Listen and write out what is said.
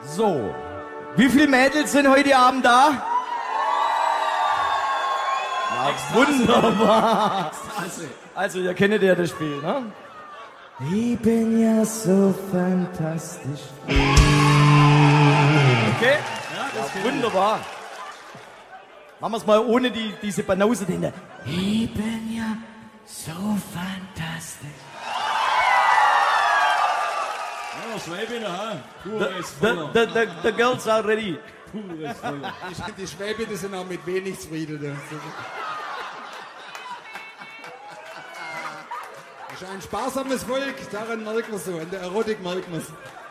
So. Wie viele Mädels sind heute Abend da? Ja, wunderbar. Also, ihr kennt ja das Spiel, ne? Ich bin ja so fantastisch. Okay? Ja, das ja, wunderbar. Machen wir es mal ohne diese Banause dahinter. Ich bin ja so fantastisch. Ja, Schwäbiner, ha? The girls are ready. Die Schwäbiner sind auch mit wenig zufrieden. Das ist ein sparsames Volk, daran merkt man so, an der Erotik merkt man es.